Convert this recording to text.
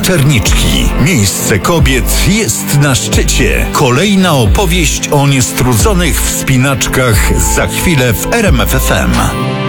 Materniczki. Miejsce kobiet jest na szczycie. Kolejna opowieść o niestrudzonych wspinaczkach za chwilę w RMF FM.